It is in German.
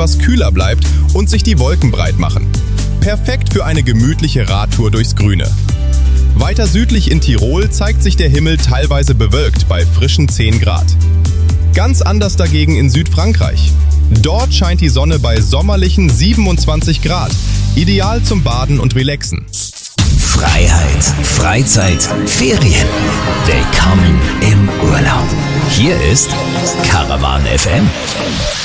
etwas kühler bleibt und sich die Wolken breit machen. Perfekt für eine gemütliche Radtour durchs Grüne. Weiter südlich in Tirol zeigt sich der Himmel teilweise bewölkt bei frischen 10 Grad. Ganz anders dagegen in Südfrankreich. Dort scheint die Sonne bei sommerlichen 27 Grad, ideal zum Baden und Relaxen. Freiheit, Freizeit, Ferien. Willkommen im Urlaub. Hier ist Caravan FM.